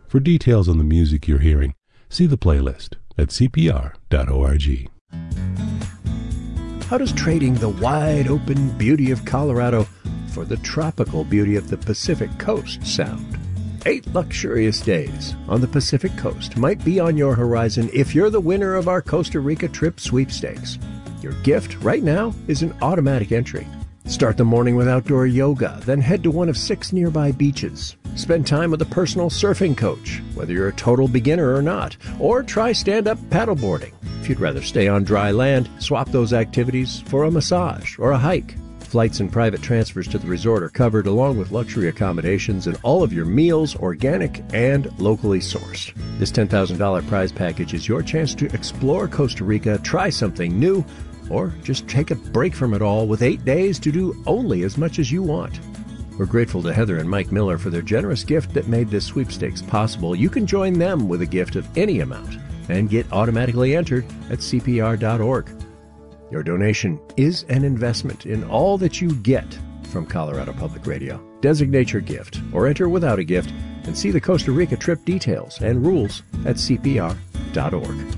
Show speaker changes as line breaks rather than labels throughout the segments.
For details on the music you're hearing, see the playlist at cpr.org.
How does trading the wide-open beauty of Colorado for the tropical beauty of the Pacific Coast sound? 8 luxurious days on the Pacific Coast might be on your horizon if you're the winner of our Costa Rica trip sweepstakes. Your gift right now is an automatic entry. Start the morning with outdoor yoga, then head to one of 6 nearby beaches. Spend time with a personal surfing coach, whether you're a total beginner or not, or try stand-up paddleboarding. If you'd rather stay on dry land, swap those activities for a massage or a hike. Flights and private transfers to the resort are covered, along with luxury accommodations and all of your meals, organic and locally sourced. This $10,000 prize package is your chance to explore Costa Rica, try something new, or just take a break from it all with 8 days to do only as much as you want. We're grateful to Heather and Mike Miller for their generous gift that made this sweepstakes possible. You can join them with a gift of any amount and get automatically entered at cpr.org. Your donation is an investment in all that you get from Colorado Public Radio. Designate your gift or enter without a gift and see the Costa Rica trip details and rules at cpr.org.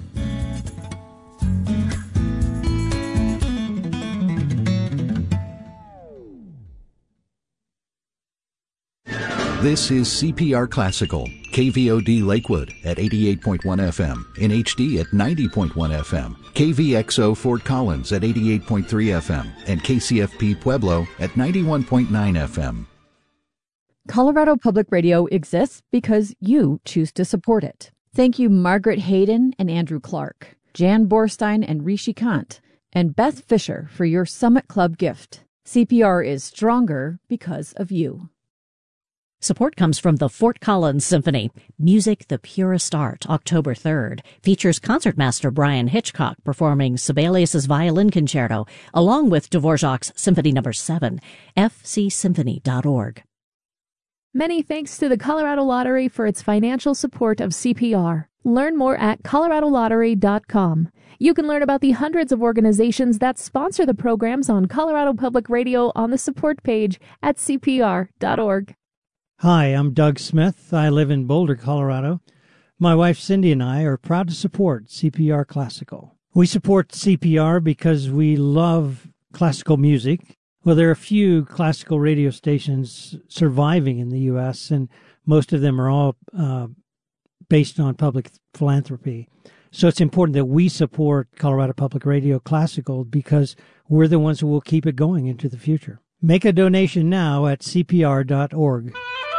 This is CPR Classical, KVOD Lakewood at 88.1 FM, in HD at 90.1 FM, KVXO Fort Collins at 88.3 FM, and KCFP Pueblo at 91.9 FM.
Colorado Public Radio exists because you choose to support it. Thank you Margaret Hayden and Andrew Clark, Jan Borstein and Rishi Kant, and Beth Fisher for your Summit Club gift. CPR is stronger because of you.
Support comes from the Fort Collins Symphony. Music, the Purest Art, October 3rd. Features concertmaster Brian Hitchcock performing Sibelius's Violin Concerto, along with Dvorak's Symphony No. 7. fcsymphony.org.
Many thanks to the Colorado Lottery for its financial support of CPR. Learn more at coloradolottery.com. You can learn about the hundreds of organizations that sponsor the programs on Colorado Public Radio on the support page at cpr.org.
Hi, I'm Doug Smith. I live in Boulder, Colorado. My wife Cindy and I are proud to support CPR Classical. We support CPR because we love classical music. Well, there are a few classical radio stations surviving in the U.S., and most of them are all based on public philanthropy. So it's important that we support Colorado Public Radio Classical because we're the ones who will keep it going into the future. Make a donation now at cpr.org.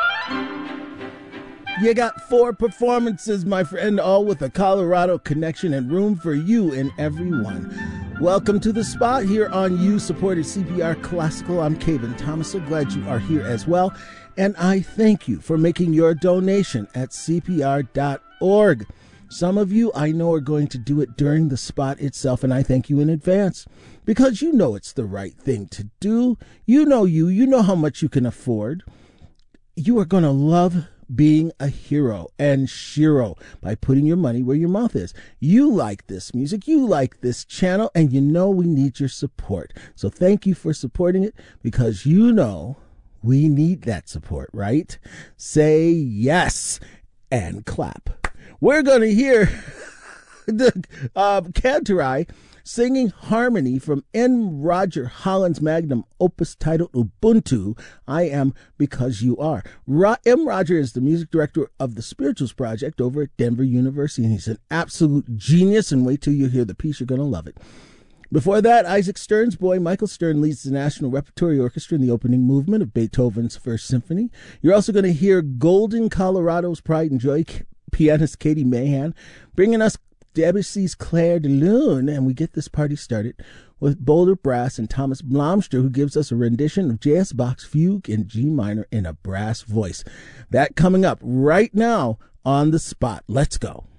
You got 4 performances, my friend, all with a Colorado connection and room for you in every one. Welcome to the spot here on You-supported CPR Classical. I'm Caven Thomas. So glad you are here as well. And I thank you for making your donation at cpr.org. Some of you I know are going to do it during the spot itself, and I thank you in advance because you know it's the right thing to do. You know how much you can afford. You are going to love being a hero and shiro by putting your money where your mouth is. You like this music, you like this channel, and you know we need your support. So thank you for supporting it because you know we need that support, right? Say yes and clap. We're going to hear the Cantorai singing harmony from M. Roger Holland's magnum opus titled Ubuntu, I Am Because You Are. M. Roger is the music director of the Spirituals Project over at Denver University, and he's an absolute genius, and wait till you hear the piece, you're going to love it. Before that, Isaac Stern's boy Michael Stern leads the National Repertory Orchestra in the opening movement of Beethoven's First Symphony. You're also going to hear Golden, Colorado's Pride and Joy pianist Katie Mahan bringing us Debussy's Clair de Lune, and we get this party started with Boulder Brass and Thomas Blomster, who gives us a rendition of J.S. Bach's Fugue in G minor in a brass voice. That coming up right now on the spot. Let's go.